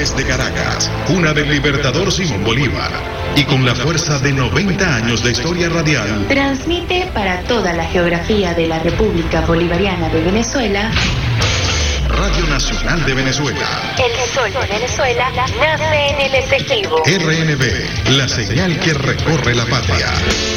Desde Caracas, cuna del libertador Simón Bolívar, y con la fuerza de 90 años de historia radial, transmite para toda la geografía de la República Bolivariana de Venezuela, Radio Nacional de Venezuela. El sol de Venezuela nace en el Esequibo. RNB, la señal que recorre la patria.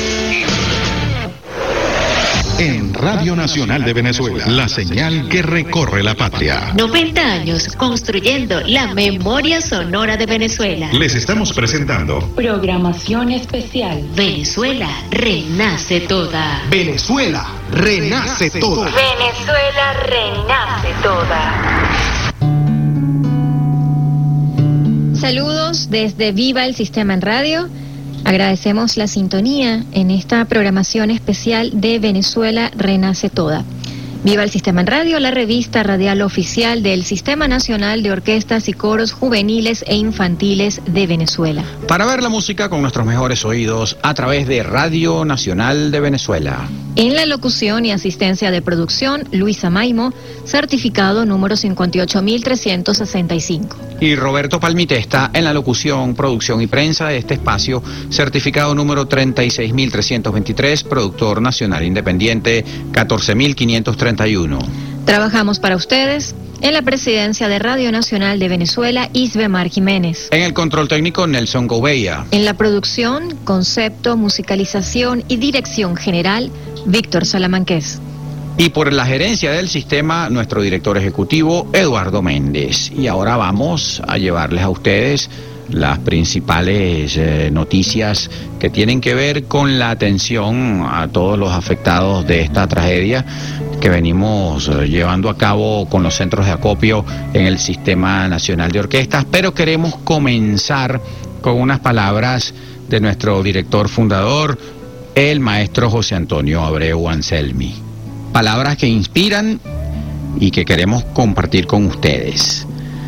En Radio Nacional de Venezuela, la señal que recorre la patria. 90 años construyendo la memoria sonora de Venezuela. Les estamos presentando Programación especial. Venezuela renace toda. Venezuela renace toda. Venezuela renace toda. Saludos desde Viva el Sistema en Radio. Agradecemos la sintonía en esta programación especial de Venezuela Renace Toda. Viva el Sistema en Radio, la revista radial oficial del Sistema Nacional de Orquestas y Coros Juveniles e Infantiles de Venezuela. Para ver la música con nuestros mejores oídos a través de Radio Nacional de Venezuela. En la locución y asistencia de producción, Luisa Maimo, certificado número 58.365. Y Roberto Palmitesta en la locución, producción y prensa de este espacio, certificado número 36.323, productor nacional independiente 14.531. Trabajamos para ustedes en la presidencia de Radio Nacional de Venezuela, Isbemar Jiménez. En el control técnico, Nelson Gouveia. En la producción, concepto, musicalización y dirección general, Víctor Salamanqués. Y por la gerencia del sistema, nuestro director ejecutivo, Eduardo Méndez. Y ahora vamos a llevarles a ustedes las principales noticias que tienen que ver con la atención a todos los afectados de esta tragedia que venimos llevando a cabo con los centros de acopio en el Sistema Nacional de Orquestas, pero queremos comenzar con unas palabras de nuestro director fundador, el maestro José Antonio Abreu Anselmi. Palabras que inspiran y que queremos compartir con ustedes.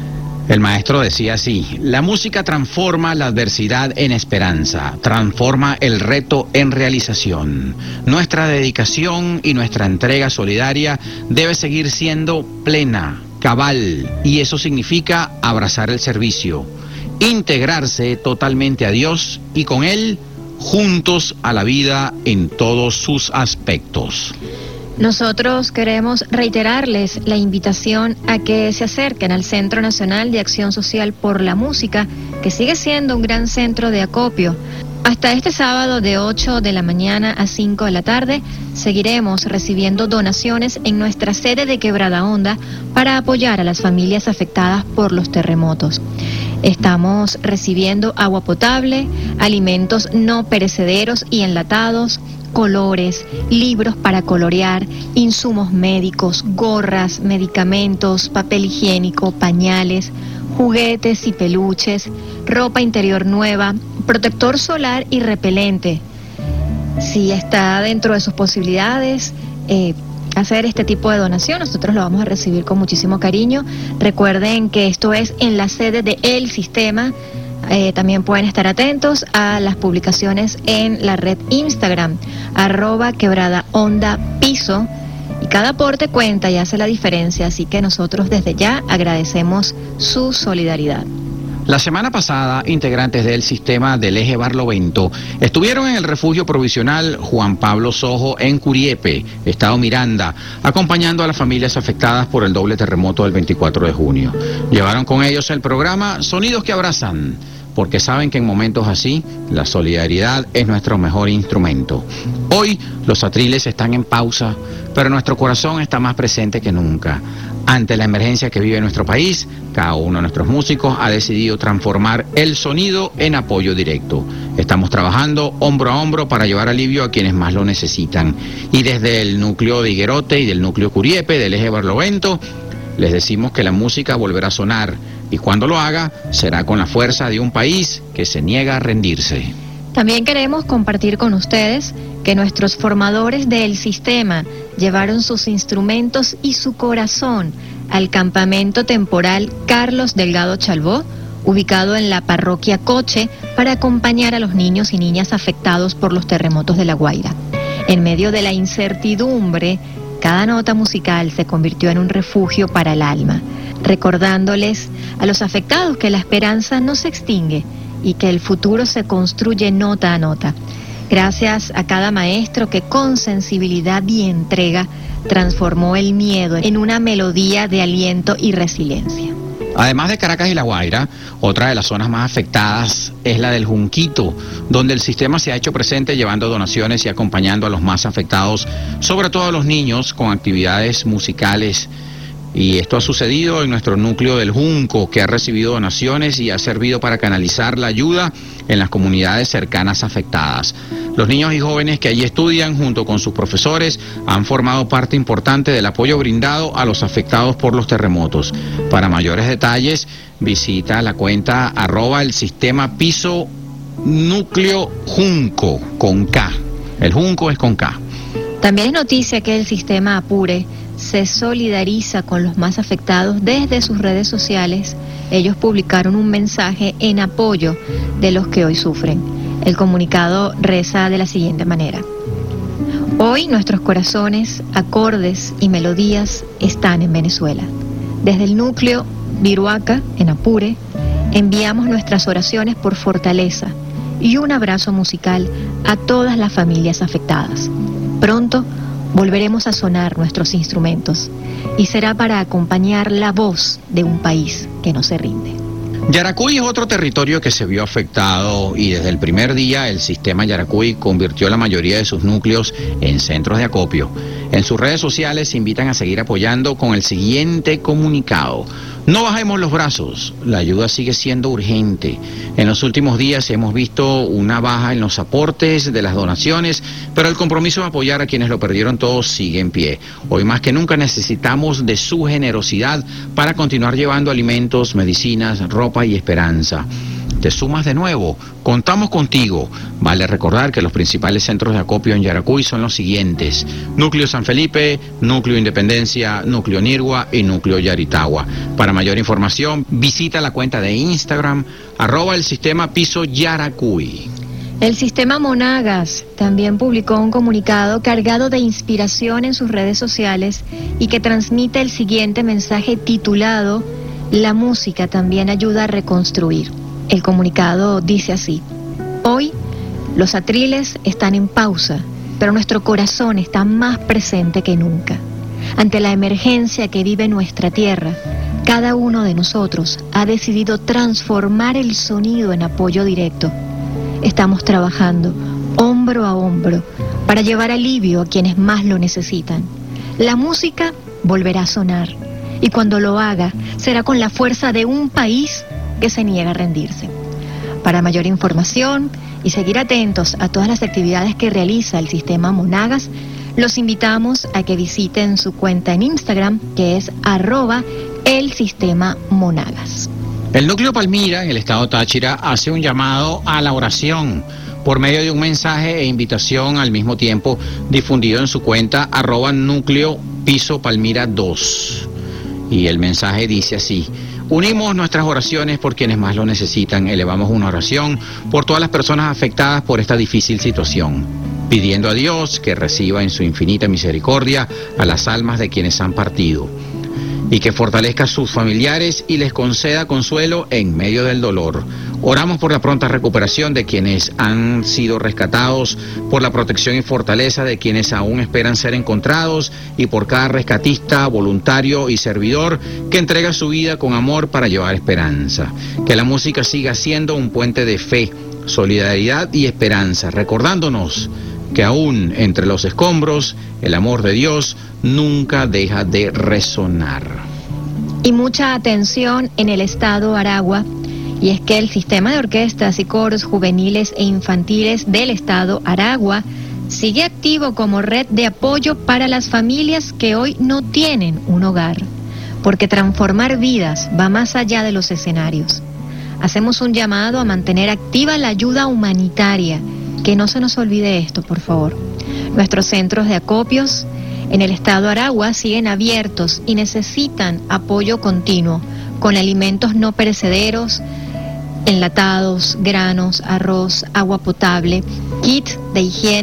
El maestro decía así: la música transforma la adversidad en esperanza, transforma el reto en realización. Nuestra dedicación y nuestra entrega solidaria debe seguir siendo plena, cabal, y eso significa abrazar el servicio, integrarse totalmente a Dios y con Él juntos a la vida en todos sus aspectos. Nosotros queremos reiterarles la invitación a que se acerquen al Centro Nacional de Acción Social por la Música, que sigue siendo un gran centro de acopio. Hasta este sábado de 8 de la mañana a 5 de la tarde seguiremos recibiendo donaciones en nuestra sede de Quebrada Honda para apoyar a las familias afectadas por los terremotos. Estamos recibiendo agua potable, alimentos no perecederos y enlatados, colores, libros para colorear, insumos médicos, gorras, medicamentos, papel higiénico, pañales, juguetes y peluches, ropa interior nueva, protector solar y repelente. Si está dentro de sus posibilidades hacer este tipo de donación, nosotros lo vamos a recibir con muchísimo cariño. Recuerden que esto es en la sede de El Sistema. También pueden estar atentos a las publicaciones en la red Instagram, @quebradaondapiso, y cada aporte cuenta y hace la diferencia, así que nosotros desde ya agradecemos su solidaridad. La semana pasada, integrantes del sistema del Eje Barlovento estuvieron en el refugio provisional Juan Pablo Sojo en Curiepe, Estado Miranda, acompañando a las familias afectadas por el doble terremoto del 24 de junio. Llevaron con ellos el programa Sonidos que Abrazan, porque saben que en momentos así, la solidaridad es nuestro mejor instrumento. Hoy, los atriles están en pausa, pero nuestro corazón está más presente que nunca. Ante la emergencia que vive nuestro país, cada uno de nuestros músicos ha decidido transformar el sonido en apoyo directo. Estamos trabajando hombro a hombro para llevar alivio a quienes más lo necesitan. Y desde el núcleo de Higuerote y del núcleo Curiepe, del Eje Barlovento, les decimos que la música volverá a sonar, y cuando lo haga, será con la fuerza de un país que se niega a rendirse. También queremos compartir con ustedes que nuestros formadores del sistema llevaron sus instrumentos y su corazón al campamento temporal Carlos Delgado Chalbó, ubicado en la parroquia Coche, para acompañar a los niños y niñas afectados por los terremotos de La Guaira. En medio de la incertidumbre, cada nota musical se convirtió en un refugio para el alma. recordándoles a los afectados que la esperanza no se extingue y que el futuro se construye nota a nota. Gracias a cada maestro que con sensibilidad y entrega transformó el miedo en una melodía de aliento y resiliencia. Además de Caracas y La Guaira, otra de las zonas más afectadas es la del Junquito, donde el sistema se ha hecho presente llevando donaciones y acompañando a los más afectados, sobre todo a los niños, con actividades musicales. Y esto ha sucedido en nuestro núcleo del Junco, que ha recibido donaciones y ha servido para canalizar la ayuda en las comunidades cercanas afectadas. Los niños y jóvenes que allí estudian, junto con sus profesores, han formado parte importante del apoyo brindado a los afectados por los terremotos. Para mayores detalles, visita la cuenta @el sistema piso núcleo Junco, con K. El Junco es con K. También es noticia que el sistema Apure se solidariza con los más afectados desde sus redes sociales. Ellos publicaron un mensaje en apoyo de los que hoy sufren. El comunicado reza de la siguiente manera: hoy nuestros corazones, acordes y melodías están en Venezuela. Desde el núcleo Viruaca, en Apure, enviamos nuestras oraciones por fortaleza y un abrazo musical a todas las familias afectadas. Pronto volveremos a sonar nuestros instrumentos y será para acompañar la voz de un país que no se rinde. Yaracuy es otro territorio que se vio afectado y desde el primer día el sistema Yaracuy convirtió la mayoría de sus núcleos en centros de acopio. En sus redes sociales se invitan a seguir apoyando con el siguiente comunicado: no bajemos los brazos, la ayuda sigue siendo urgente. En los últimos días hemos visto una baja en los aportes de las donaciones, pero el compromiso de apoyar a quienes lo perdieron todo sigue en pie. Hoy más que nunca necesitamos de su generosidad para continuar llevando alimentos, medicinas, ropa y esperanza. ¿Te sumas de nuevo? Contamos contigo. Vale recordar que los principales centros de acopio en Yaracuy son los siguientes: Núcleo San Felipe, Núcleo Independencia, Núcleo Nirgua y Núcleo Yaritagua. Para mayor información, visita la cuenta de Instagram @el sistema piso Yaracuy. El sistema Monagas también publicó un comunicado cargado de inspiración en sus redes sociales y que transmite el siguiente mensaje titulado: la música también ayuda a reconstruir. El comunicado dice así: hoy los atriles están en pausa, pero nuestro corazón está más presente que nunca. Ante la emergencia que vive nuestra tierra, cada uno de nosotros ha decidido transformar el sonido en apoyo directo. Estamos trabajando hombro a hombro para llevar alivio a quienes más lo necesitan. La música volverá a sonar y cuando lo haga será con la fuerza de un país que se niega a rendirse. Para mayor información y seguir atentos a todas las actividades que realiza el sistema Monagas, los invitamos a que visiten su cuenta en Instagram, que es @el sistema Monagas. El núcleo Palmira, en el estado Táchira, hace un llamado a la oración por medio de un mensaje e invitación al mismo tiempo difundido en su cuenta @núcleo piso Palmira 2. Y el mensaje dice así: unimos nuestras oraciones por quienes más lo necesitan. Elevamos una oración por todas las personas afectadas por esta difícil situación, pidiendo a Dios que reciba en su infinita misericordia a las almas de quienes han partido y que fortalezca a sus familiares y les conceda consuelo en medio del dolor. Oramos por la pronta recuperación de quienes han sido rescatados, por la protección y fortaleza de quienes aún esperan ser encontrados y por cada rescatista, voluntario y servidor que entrega su vida con amor para llevar esperanza. Que la música siga siendo un puente de fe, solidaridad y esperanza, recordándonos que aún entre los escombros, el amor de Dios nunca deja de resonar. Y mucha atención en el estado Aragua, y es que el sistema de orquestas y coros juveniles e infantiles del estado Aragua sigue activo como red de apoyo para las familias que hoy no tienen un hogar, porque transformar vidas va más allá de los escenarios. Hacemos un llamado a mantener activa la ayuda humanitaria. Que no se nos olvide esto, por favor. Nuestros centros de acopios en el estado Aragua siguen abiertos y necesitan apoyo continuo con alimentos no perecederos, enlatados, granos, arroz, agua potable, kit de higiene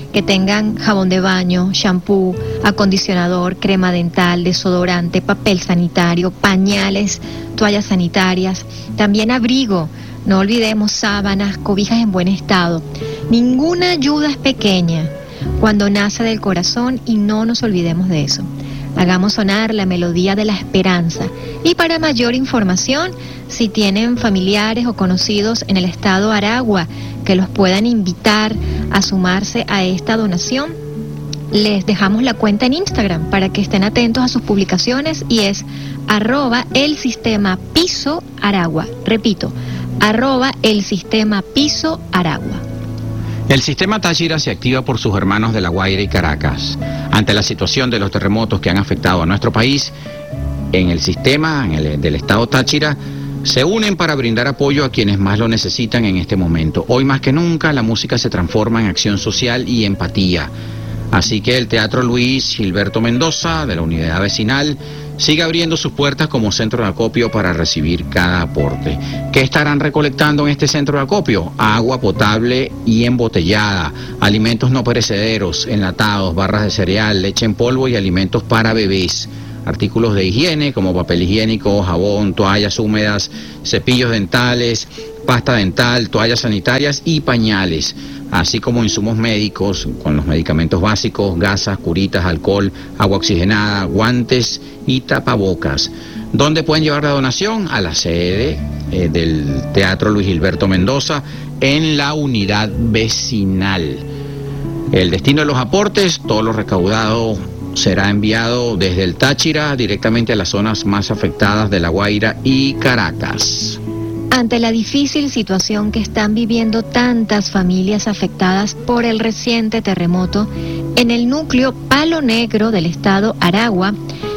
que tengan jabón de baño, shampoo, acondicionador, crema dental, desodorante, papel sanitario, pañales, toallas sanitarias, también abrigo. No olvidemos sábanas, cobijas en buen estado. Ninguna ayuda es pequeña cuando nace del corazón y no nos olvidemos de eso. Hagamos sonar la melodía de la esperanza. Y para mayor información, si tienen familiares o conocidos en el estado Aragua que los puedan invitar a sumarse a esta donación, les dejamos la cuenta en Instagram para que estén atentos a sus publicaciones y es @elsistema_piso_Aragua. Repito, @elsistema_piso_Aragua. El sistema Táchira se activa por sus hermanos de La Guaira y Caracas. Ante la situación de los terremotos que han afectado a nuestro país, en el sistema del estado Táchira se unen para brindar apoyo a quienes más lo necesitan en este momento. Hoy más que nunca la música se transforma en acción social y empatía. Así que el Teatro Luis Gilberto Mendoza de la Unidad Vecinal sigue abriendo sus puertas como centro de acopio para recibir cada aporte. ¿Qué estarán recolectando en este centro de acopio? Agua potable y embotellada, alimentos no perecederos, enlatados, barras de cereal, leche en polvo y alimentos para bebés. Artículos de higiene como papel higiénico, jabón, toallas húmedas, cepillos dentales, pasta dental, toallas sanitarias y pañales, así como insumos médicos con los medicamentos básicos, gasas, curitas, alcohol, agua oxigenada, guantes y tapabocas. ¿Dónde pueden llevar la donación? A la sede del Teatro Luis Gilberto Mendoza en la Unidad Vecinal. El destino de los aportes, todo lo recaudado será enviado desde el Táchira directamente a las zonas más afectadas de La Guaira y Caracas. Ante la difícil situación que están viviendo tantas familias afectadas por el reciente terremoto, en el núcleo Palo Negro del estado Aragua,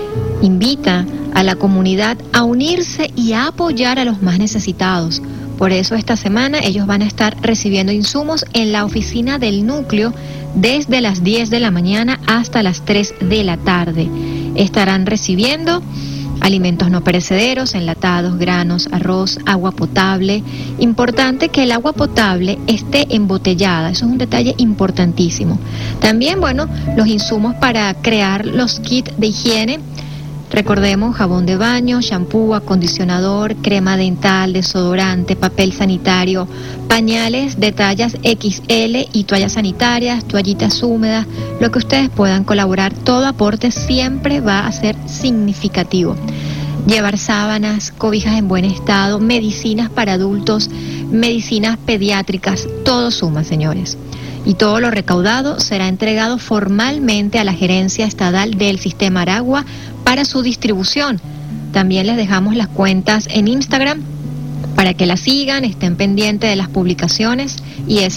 invita a la comunidad a unirse y a apoyar a los más necesitados. Por eso esta semana ellos van a estar recibiendo insumos en la oficina del núcleo desde las 10 de la mañana hasta las 3 de la tarde. Estarán recibiendo alimentos no perecederos, enlatados, granos, arroz, agua potable. Importante que el agua potable esté embotellada, eso es un detalle importantísimo. También, los insumos para crear los kits de higiene. Recordemos, jabón de baño, shampoo, acondicionador, crema dental, desodorante, papel sanitario, pañales de tallas XL y toallas sanitarias, toallitas húmedas, lo que ustedes puedan colaborar. Todo aporte siempre va a ser significativo. Llevar sábanas, cobijas en buen estado, medicinas para adultos, medicinas pediátricas, todo suma, señores. Y todo lo recaudado será entregado formalmente a la Gerencia Estatal del Sistema Aragua para su distribución. También les dejamos las cuentas en Instagram para que las sigan, estén pendientes de las publicaciones y es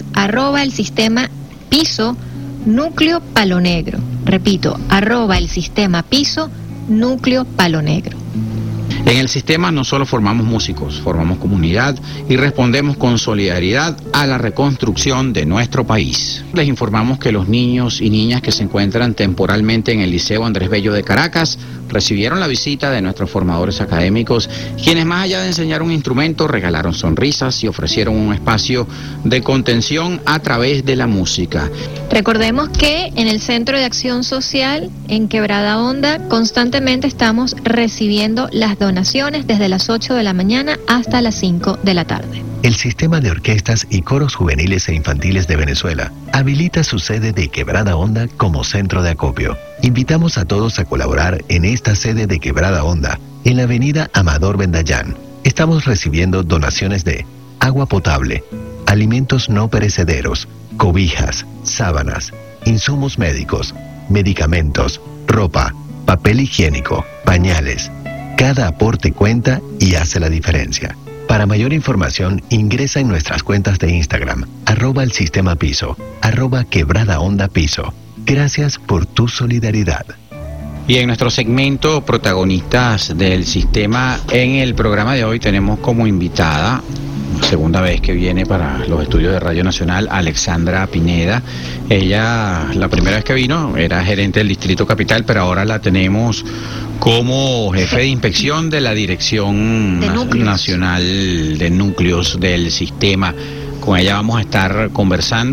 @elsistema_piso núcleo Palo Negro. Repito, @elsistema_piso núcleo Palo Negro. En el sistema no solo formamos músicos, formamos comunidad y respondemos con solidaridad a la reconstrucción de nuestro país. Les informamos que los niños y niñas que se encuentran temporalmente en el Liceo Andrés Bello de Caracas recibieron la visita de nuestros formadores académicos, quienes más allá de enseñar un instrumento, regalaron sonrisas y ofrecieron un espacio de contención a través de la música. Recordemos que en el Centro de Acción Social en Quebrada Honda constantemente estamos recibiendo las donaciones desde las 8 de la mañana hasta las 5 de la tarde. El Sistema de Orquestas y Coros Juveniles e Infantiles de Venezuela habilita su sede de Quebrada Honda como centro de acopio. Invitamos a todos a colaborar en esta sede de Quebrada Honda, en la avenida Amador Bendayán. Estamos recibiendo donaciones de agua potable, alimentos no perecederos, cobijas, sábanas, insumos médicos, medicamentos, ropa, papel higiénico, pañales. Cada aporte cuenta y hace la diferencia. Para mayor información, ingresa en nuestras cuentas de Instagram, @elsistema_piso, @quebradaondapiso. Gracias por tu solidaridad. Y en nuestro segmento protagonistas del sistema, en el programa de hoy tenemos como invitada, segunda vez que viene para los estudios de Radio Nacional, Alexandra Pineda. Ella, la primera vez que vino, era gerente del Distrito Capital, pero ahora la tenemos como jefe de inspección de la Dirección Nacional de Núcleos del Sistema. Con ella vamos a estar conversando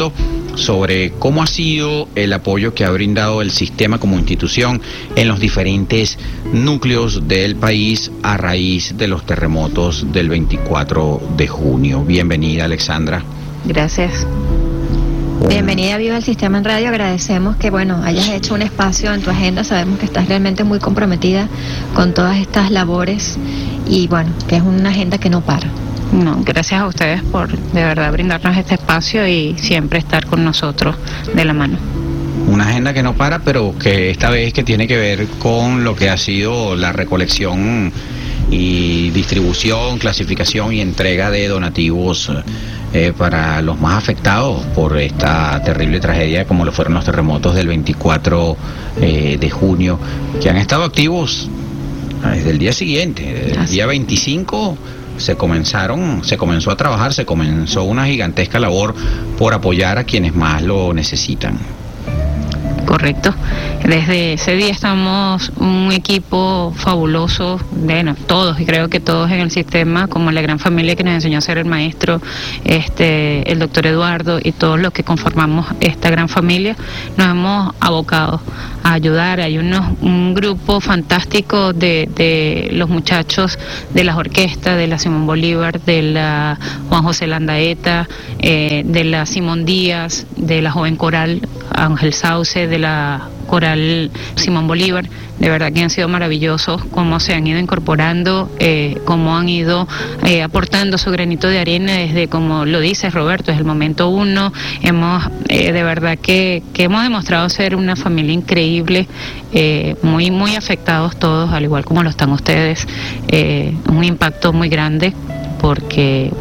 sobre cómo ha sido el apoyo que ha brindado el sistema como institución en los diferentes núcleos del país a raíz de los terremotos del 24 de junio. Bienvenida, Alexandra. Gracias. Bienvenida a Viva el Sistema en Radio. Agradecemos que hayas hecho un espacio en tu agenda. Sabemos que estás realmente muy comprometida con todas estas labores y que es una agenda que no para. No, gracias a ustedes por de verdad brindarnos este espacio y siempre estar con nosotros de la mano. Una agenda que no para, pero que esta vez que tiene que ver con lo que ha sido la recolección y distribución, clasificación y entrega de donativos para los más afectados por esta terrible tragedia como lo fueron los terremotos del 24 de junio, que han estado activos desde el día siguiente, desde el día 25 se comenzó a trabajar, se comenzó una gigantesca labor por apoyar a quienes más lo necesitan. Correcto. Desde ese día estamos un equipo fabuloso, todos, y creo que todos en el sistema, como la gran familia que nos enseñó a ser el maestro, el doctor Eduardo y todos los que conformamos esta gran familia, nos hemos abocado a ayudar. Hay un grupo fantástico de los muchachos de las orquestas, de la Simón Bolívar, de la Juan José Landaeta, de la Simón Díaz, de la Joven Coral Ángel Sauce, de la Coral Simón Bolívar. De verdad que han sido maravillosos cómo se han ido incorporando, cómo han ido aportando su granito de arena desde, como lo dice Roberto, desde el momento uno. Hemos de verdad que hemos demostrado ser una familia increíble, muy muy afectados todos, al igual como lo están ustedes. Un impacto muy grande porque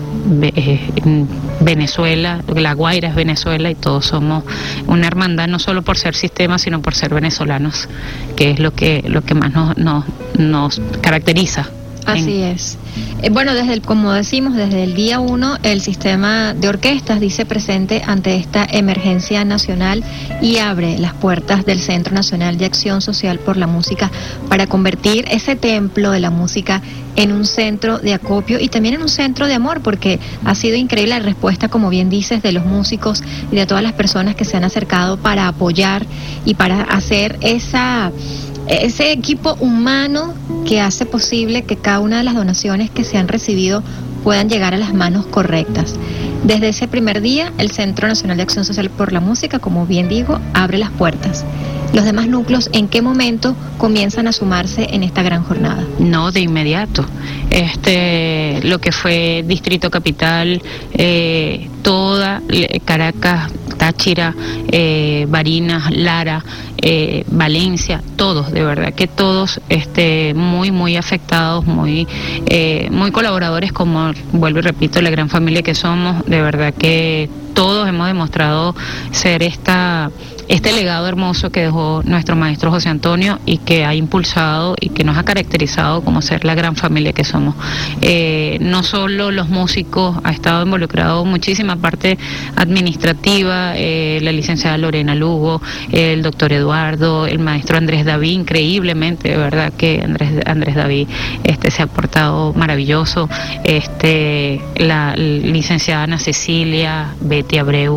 Venezuela, La Guaira es Venezuela y todos somos una hermandad, no solo por ser sistema sino por ser venezolanos, que es lo que más nos caracteriza. Así es. Como decimos, desde el día 1 el sistema de orquestas dice presente ante esta emergencia nacional y abre las puertas del Centro Nacional de Acción Social por la Música para convertir ese templo de la música en un centro de acopio y también en un centro de amor, porque ha sido increíble la respuesta, como bien dices, de los músicos y de todas las personas que se han acercado para apoyar y para hacer ese equipo humano que hace posible que cada una de las donaciones que se han recibido puedan llegar a las manos correctas. Desde ese primer día, el Centro Nacional de Acción Social por la Música, como bien digo, abre las puertas. Los demás núcleos, ¿en qué momento comienzan a sumarse en esta gran jornada? No, de inmediato. Lo que fue Distrito Capital, toda Caracas, Táchira, Barinas, Lara, Valencia, todos, de verdad que todos muy muy afectados, muy colaboradores, como vuelvo y repito, la gran familia que somos. De verdad que todos hemos demostrado ser este legado hermoso que dejó nuestro maestro José Antonio y que ha impulsado y que nos ha caracterizado como ser la gran familia que somos. No solo los músicos, ha estado involucrado muchísima parte administrativa, la licenciada Lorena Lugo, el doctor Eduardo, el maestro Andrés David, increíblemente, de verdad que Andrés David se ha portado maravilloso, la licenciada Ana Cecilia, Betty Abreu,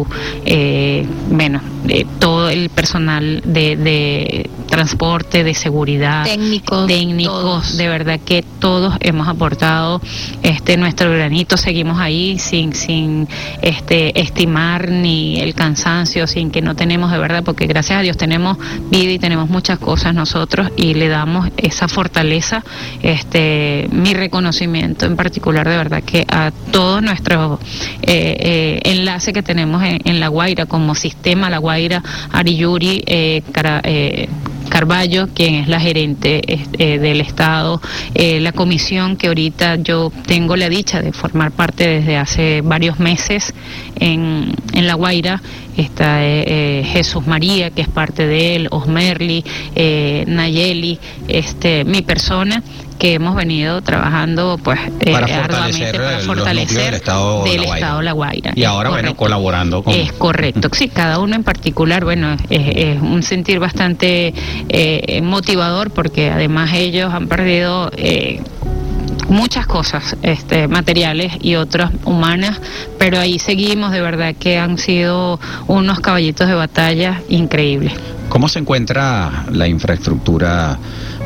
todo el personal de transporte, de seguridad, técnicos, de verdad que todos hemos aportado nuestro granito. Seguimos ahí sin estimar ni el cansancio, sin que no tenemos, de verdad, porque gracias a Dios tenemos vida y tenemos muchas cosas nosotros y le damos esa fortaleza. Mi reconocimiento en particular, de verdad, que a todo nuestro enlace que tenemos en La Guaira, como sistema La Guaira, Ariyuri Carballo, quien es la gerente del Estado, la comisión que ahorita yo tengo la dicha de formar parte desde hace varios meses en La Guaira. Está Jesús María, que es parte de él, Osmerly, Nayeli, mi persona, que hemos venido trabajando arduamente para fortalecer del Estado La Guaira. Y ahora, colaborando con... Es correcto, sí, cada uno en particular, es un sentir bastante motivador, porque además ellos han perdido muchas cosas, materiales y otras humanas, pero ahí seguimos. De verdad que han sido unos caballitos de batalla increíbles. ¿Cómo se encuentra la infraestructura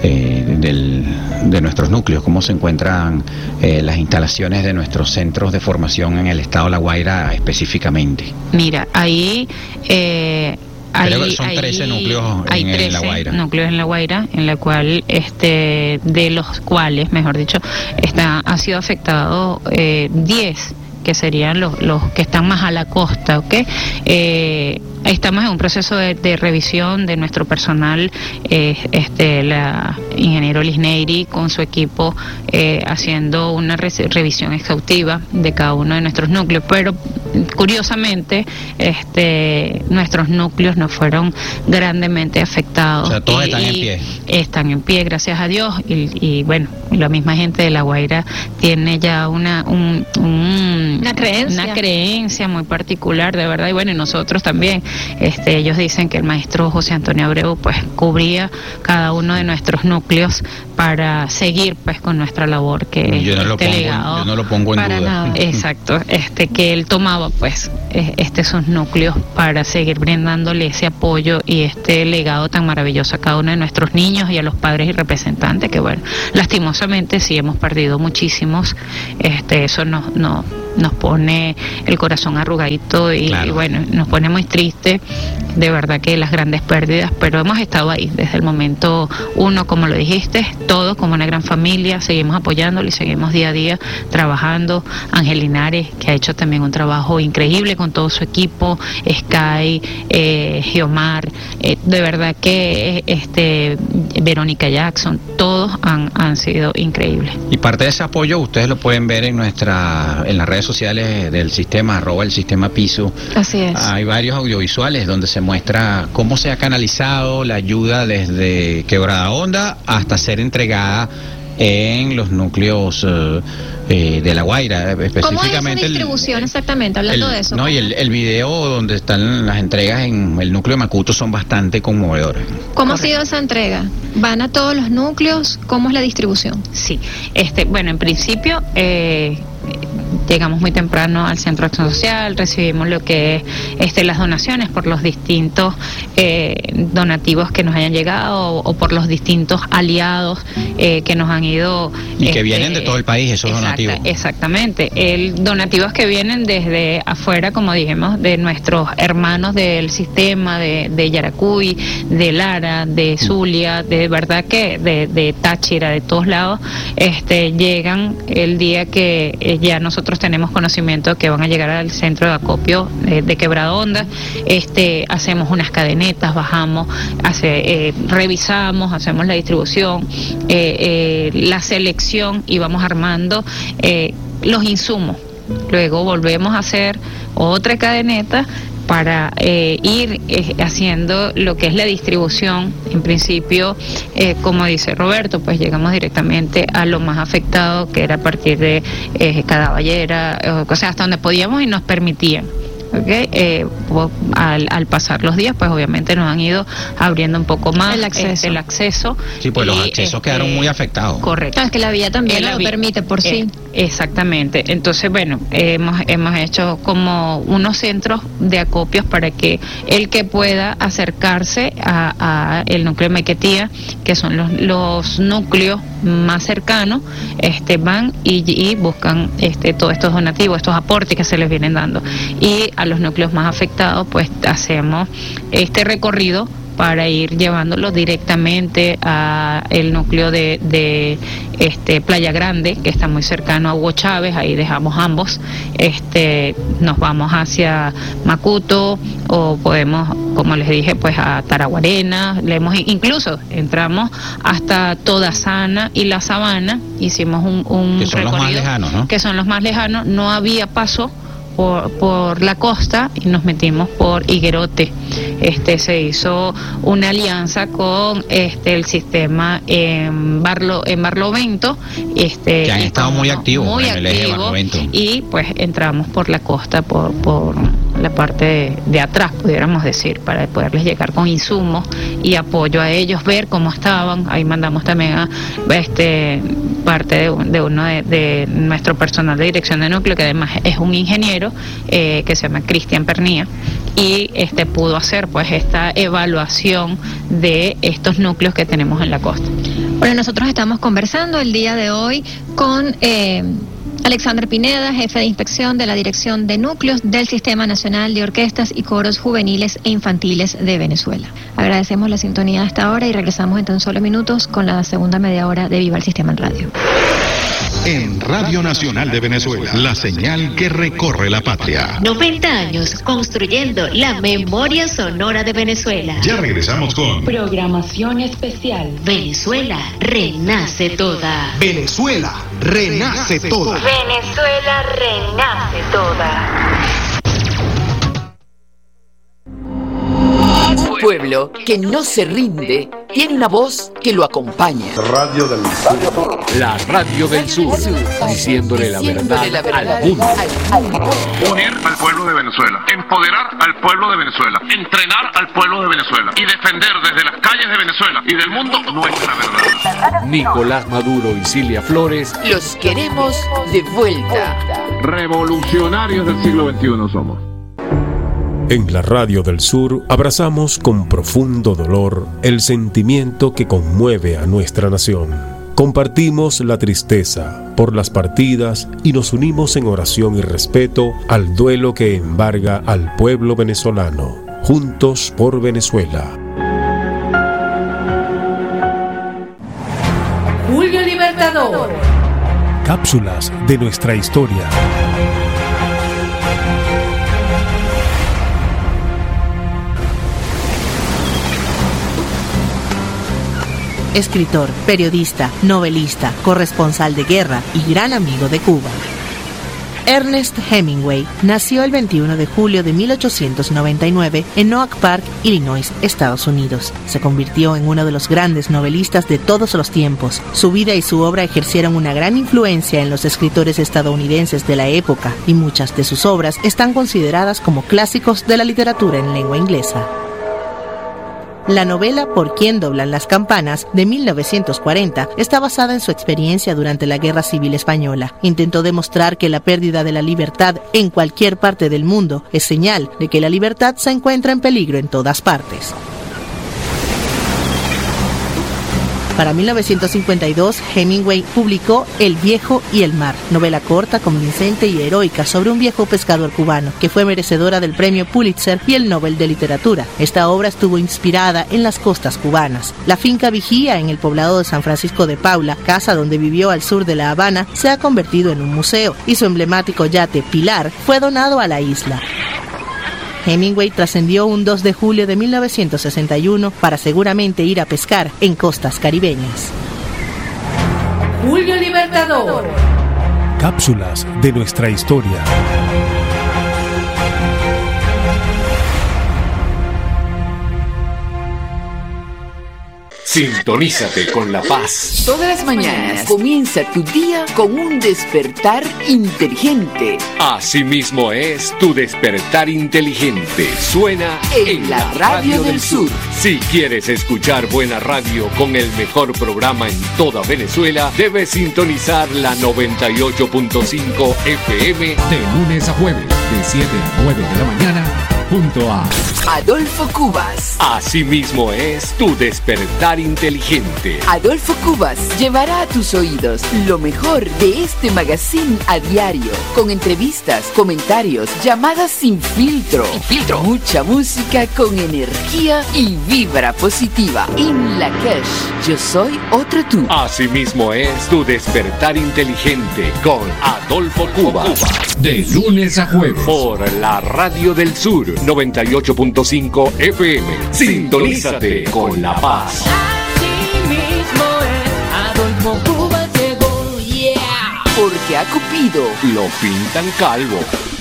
de nuestros núcleos? ¿Cómo se encuentran las instalaciones de nuestros centros de formación en el estado de La Guaira específicamente? Mira, ahí... Creo que son 13 núcleos en La Guaira. Núcleos en La Guaira, en la cual, de los cuales, mejor dicho, ha sido afectado 10, que serían los que están más a la costa, ¿ok? Estamos en un proceso de revisión de nuestro personal, la ingeniero Lisneiri con su equipo haciendo una revisión exhaustiva de cada uno de nuestros núcleos, pero curiosamente nuestros núcleos no fueron grandemente afectados. O sea, todos están en pie. Están en pie, gracias a Dios, y bueno, la misma gente de La Guaira tiene ya una creencia muy particular, de verdad, y bueno, y nosotros también. Ellos dicen que el maestro José Antonio Abreu pues cubría cada uno de nuestros núcleos para seguir pues con nuestra labor, que yo no lo pongo en para duda. Nada. Exacto, que él tomaba pues sus núcleos para seguir brindándole ese apoyo y este legado tan maravilloso a cada uno de nuestros niños y a los padres y representantes, que bueno, lastimosamente sí hemos perdido muchísimos. Eso nos pone el corazón arrugadito y, claro. Y bueno, nos pone muy triste, de verdad, que las grandes pérdidas, pero hemos estado ahí desde el momento uno, como lo dijiste, todos como una gran familia, seguimos apoyándolo y seguimos día a día trabajando. Ángel Linares, que ha hecho también un trabajo increíble con todo su equipo, Sky, Giomar, de verdad que Verónica Jackson, todos han sido increíbles. Y parte de ese apoyo ustedes lo pueden ver en las redes sociales del sistema, @el sistema Piso. Así es. Hay varios audiovisuales donde se muestra cómo se ha canalizado la ayuda desde Quebrada Honda hasta ser entregada en los núcleos de La Guaira, específicamente. ¿Cómo es esa distribución exactamente, hablando de eso? No, y el video donde están las entregas en el núcleo de Macuto son bastante conmovedores. ¿Cómo ha sido esa entrega? ¿Van a todos los núcleos? ¿Cómo es la distribución? Sí, bueno, en principio llegamos muy temprano al Centro de Acción Social, recibimos lo que es las donaciones por los distintos donativos que nos hayan llegado o por los distintos aliados que nos han ido... Y que vienen de todo el país, esos donativos. Exactamente, donativos que vienen desde afuera, como dijimos, de nuestros hermanos del sistema, de Yaracuy, de Lara, de Zulia, de verdad que de Táchira, de todos lados, llegan el día que ya nosotros tenemos conocimiento que van a llegar al centro de acopio de Quebrada Honda. Hacemos unas cadenetas, bajamos, revisamos, hacemos la distribución, la selección y vamos armando los insumos. Luego volvemos a hacer otra cadeneta para ir haciendo lo que es la distribución. En principio, como dice Roberto, pues llegamos directamente a lo más afectado, que era a partir de Cadaballera, o sea, hasta donde podíamos y nos permitían. Okay. Al pasar los días, pues obviamente nos han ido abriendo un poco más el acceso. Sí, pues los accesos quedaron muy afectados. Correcto. Es que la vía también lo permite por sí. Exactamente. Entonces, bueno, hemos hecho como unos centros de acopios para que el que pueda acercarse a el núcleo de Maiquetía, que son los núcleos más cercanos, van y buscan todos estos donativos, estos aportes que se les vienen dando. Y a los núcleos más afectados pues hacemos este recorrido para ir llevándolos directamente a el núcleo de Playa Grande, que está muy cercano a Hugo Chávez. Ahí dejamos ambos, nos vamos hacia Macuto o podemos, como les dije, pues a Taraguarena. Incluso entramos hasta Toda Sana y La Sabana, hicimos un que son recorrido, los más lejanos, ¿no? Que son los más lejanos, no había paso por la costa y nos metimos por Higuerote. Se hizo una alianza con el sistema en Barlovento, que han estado muy activos en el eje Barlovento, y pues entramos por la costa, por la parte de atrás, pudiéramos decir, para poderles llegar con insumos y apoyo a ellos, ver cómo estaban. Ahí mandamos también a parte de uno de nuestro personal de dirección de núcleo, que además es un ingeniero que se llama Cristian Pernía, y pudo hacer pues esta evaluación de estos núcleos que tenemos en la costa. Bueno, nosotros estamos conversando el día de hoy con Alexandra Pineda, jefe de inspección de la Dirección de Núcleos del Sistema Nacional de Orquestas y Coros Juveniles e Infantiles de Venezuela. Agradecemos la sintonía hasta ahora y regresamos en tan solo minutos con la segunda media hora de Viva el Sistema en Radio. En Radio Nacional de Venezuela, la señal que recorre la patria. 90 años construyendo la memoria sonora de Venezuela. Ya regresamos con Programación especial. Venezuela renace toda. Venezuela renace toda. Venezuela renace toda. Un pueblo que no se rinde tiene una voz que lo acompaña. Radio del Sur. La Radio del Sur, diciéndole la verdad al mundo. Unir al pueblo de Venezuela, empoderar al pueblo de Venezuela, entrenar al pueblo de Venezuela y defender desde las calles de Venezuela y del mundo nuestra verdad. Nicolás Maduro y Cilia Flores. Los queremos de vuelta. Revolucionarios del siglo XXI somos. En la Radio del Sur abrazamos con profundo dolor el sentimiento que conmueve a nuestra nación. Compartimos la tristeza por las partidas y nos unimos en oración y respeto al duelo que embarga al pueblo venezolano. Juntos por Venezuela. Julio Libertador. Cápsulas de nuestra historia. Escritor, periodista, novelista, corresponsal de guerra y gran amigo de Cuba. Ernest Hemingway nació el 21 de julio de 1899 en Oak Park, Illinois, Estados Unidos. Se convirtió en uno de los grandes novelistas de todos los tiempos. Su vida y su obra ejercieron una gran influencia en los escritores estadounidenses de la época y muchas de sus obras están consideradas como clásicos de la literatura en lengua inglesa. La novela Por quién doblan las campanas, de 1940, está basada en su experiencia durante la Guerra Civil Española. Intentó demostrar que la pérdida de la libertad en cualquier parte del mundo es señal de que la libertad se encuentra en peligro en todas partes. Para 1952, Hemingway publicó El viejo y el mar, novela corta, convincente y heroica sobre un viejo pescador cubano, que fue merecedora del premio Pulitzer y el Nobel de Literatura. Esta obra estuvo inspirada en las costas cubanas. La finca Vigía, en el poblado de San Francisco de Paula, casa donde vivió al sur de La Habana, se ha convertido en un museo, y su emblemático yate Pilar fue donado a la isla. Hemingway trascendió un 2 de julio de 1961 para seguramente ir a pescar en costas caribeñas. Julio Libertador. Cápsulas de nuestra historia. Sintonízate con La Paz. Todas las mañanas comienza tu día con un despertar inteligente. Asimismo es tu despertar inteligente. Suena en la Radio del Sur. Si quieres escuchar buena radio con el mejor programa en toda Venezuela, debes sintonizar la 98.5 FM de lunes a jueves, de 7 a 9 de la mañana. Junto a Adolfo Cubas. Asimismo es tu despertar inteligente. Adolfo Cubas llevará a tus oídos lo mejor de este magazine a diario, con entrevistas, comentarios, llamadas sin filtro, mucha música con energía y vibra positiva. In la Cash, yo soy otro tú. Asimismo es tu despertar inteligente con Adolfo Cubas. De lunes a jueves por la Radio del Sur 98.5 FM. Sintonízate con La Paz. Asimismo es Adolfo Cubas llegó, yeah. Porque a Cupido lo pintan calvo.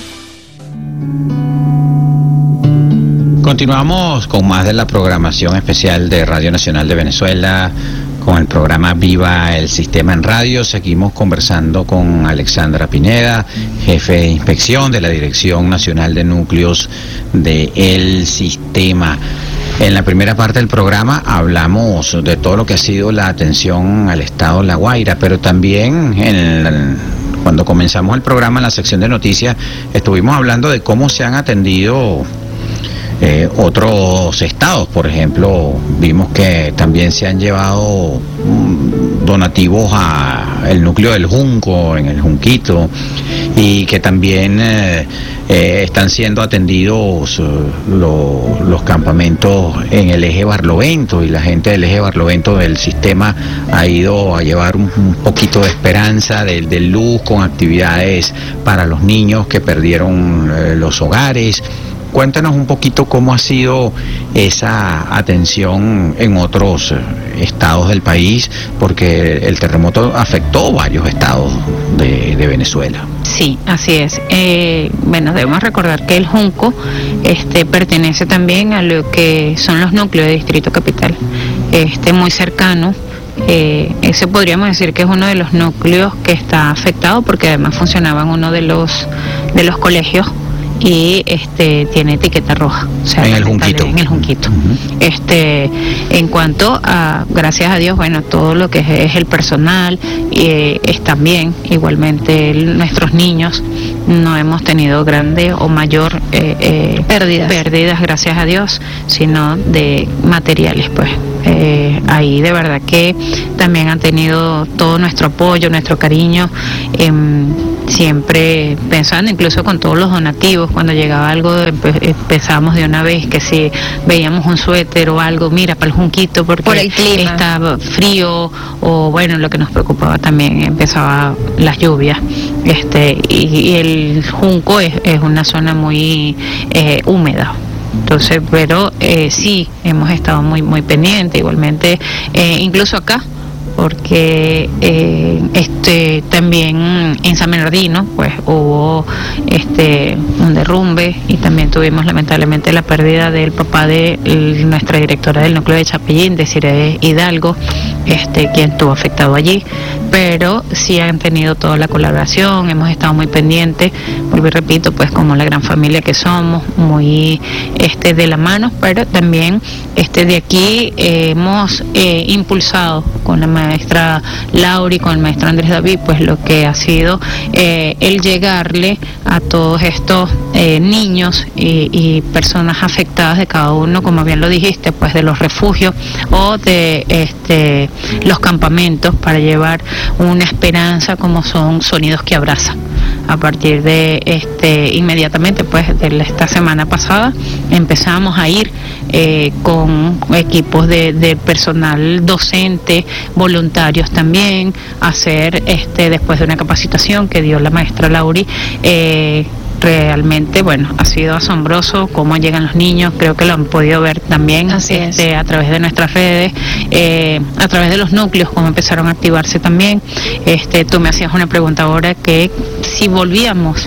Continuamos con más de la programación especial de Radio Nacional de Venezuela, con el programa Viva el Sistema en Radio. Seguimos conversando con Alexandra Pineda, jefe de inspección de la Dirección Nacional de Núcleos del Sistema. En la primera parte del programa hablamos de todo lo que ha sido la atención al estado La Guaira, pero también cuando comenzamos el programa en la sección de noticias estuvimos hablando de cómo se han atendido otros estados. Por ejemplo, vimos que también se han llevado donativos al núcleo del Junco, en el Junquito, y que también están siendo atendidos los campamentos en el eje Barlovento, y la gente del eje Barlovento del sistema ha ido a llevar un poquito de esperanza, de luz, con actividades para los niños que perdieron los hogares. Cuéntanos un poquito cómo ha sido esa atención en otros estados del país, porque el terremoto afectó varios estados de Venezuela. Sí, así es. Bueno, debemos recordar que el Junco pertenece también a lo que son los núcleos de Distrito Capital, muy cercano. Ese podríamos decir que es uno de los núcleos que está afectado, porque además funcionaba en uno de los colegios y tiene etiqueta roja, o sea, en el Junquito. En el Junquito. En cuanto a, gracias a Dios, bueno, todo lo que es el personal están bien, igualmente nuestros niños no hemos tenido grande o mayor pérdidas, gracias a Dios, sino de materiales, pues. Ahí de verdad que también han tenido todo nuestro apoyo, nuestro cariño, siempre pensando, incluso con todos los donativos, cuando llegaba algo pensábamos de una vez que si veíamos un suéter o algo, mira, para el Junquito, porque por el clima estaba frío, o bueno, lo que nos preocupaba también, empezaba las lluvias, y el Junco es una zona muy húmeda. Entonces, pero sí, hemos estado muy pendientes, igualmente, incluso acá, porque también en San Bernardino pues hubo un derrumbe, y también tuvimos lamentablemente la pérdida del papá de nuestra directora del núcleo de Chapellín, Desiree Hidalgo, quien estuvo afectado allí, pero sí han tenido toda la colaboración, hemos estado muy pendientes, vuelvo y repito, pues como la gran familia que somos, muy de la mano, pero también de aquí hemos impulsado con la maestra Laura y con el maestro Andrés David, pues lo que ha sido el llegarle a todos estos niños y personas afectadas de cada uno, como bien lo dijiste, pues de los refugios o de los campamentos, para llevar una esperanza, como son Sonidos que Abrazan. A partir de inmediatamente, pues de esta semana pasada, empezamos a ir con equipos de personal docente, voluntarios también, a hacer después de una capacitación que dio la maestra Lauri. Realmente, bueno, ha sido asombroso cómo llegan los niños, creo que lo han podido ver también a través de nuestras redes, a través de los núcleos, cómo empezaron a activarse también. Tú me hacías una pregunta ahora, que si volvíamos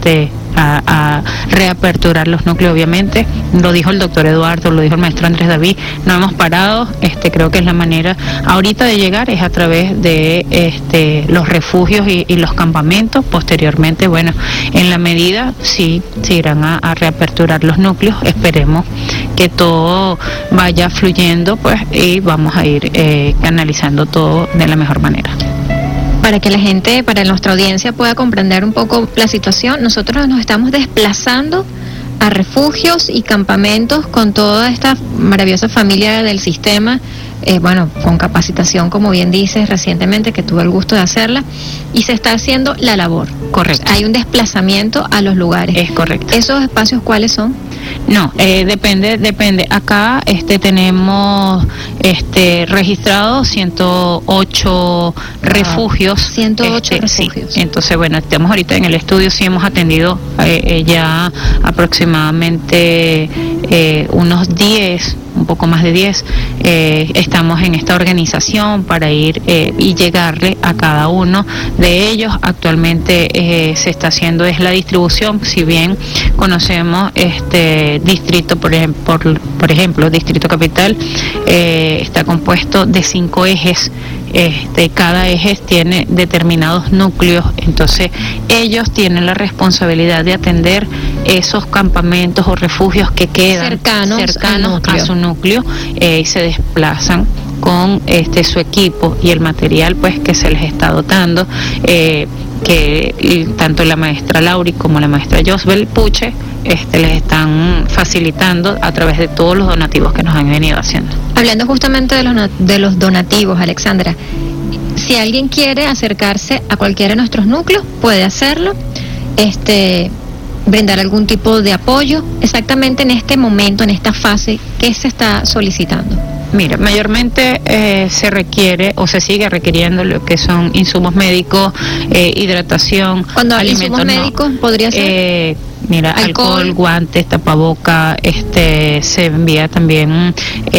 a reaperturar los núcleos, obviamente, lo dijo el doctor Eduardo, lo dijo el maestro Andrés David, no hemos parado, creo que es la manera ahorita de llegar, es a través de los refugios y los campamentos. Posteriormente, bueno, en la medida sí se irán a reaperturar los núcleos, esperemos que todo vaya fluyendo, pues, y vamos a ir canalizando todo de la mejor manera. Para que la gente, para nuestra audiencia pueda comprender un poco la situación, nosotros nos estamos desplazando a refugios y campamentos con toda esta maravillosa familia del sistema, con capacitación, como bien dices, recientemente, que tuve el gusto de hacerla, y se está haciendo la labor. Correcto. Hay un desplazamiento a los lugares. Es correcto. ¿Esos espacios cuáles son? No, depende. Acá tenemos registrados 108 refugios. 108 refugios. Sí. Entonces, bueno, estamos ahorita en el estudio, sí hemos atendido ya aproximadamente unos 10, un poco más de 10. Estamos en esta organización para ir y llegarle a cada uno de ellos. Actualmente se está haciendo la distribución, si bien conocemos distrito, por ejemplo, Distrito Capital está compuesto de 5 ejes cada eje tiene determinados núcleos, entonces ellos tienen la responsabilidad de atender esos campamentos o refugios que quedan cercanos a su núcleo, y se desplazan con su equipo y el material pues que se les está dotando, que tanto la maestra Lauri como la maestra Josbel Puche les están facilitando a través de todos los donativos que nos han venido haciendo. Hablando justamente de los donativos, Alexandra, si alguien quiere acercarse a cualquiera de nuestros núcleos, puede hacerlo, brindar algún tipo de apoyo. Exactamente en este momento, en esta fase, ¿qué se está solicitando? Mira, mayormente se requiere o se sigue requiriendo lo que son insumos médicos, hidratación. Cuando hay insumos médicos, podría ser mira, alcohol, guantes, tapaboca, se envía también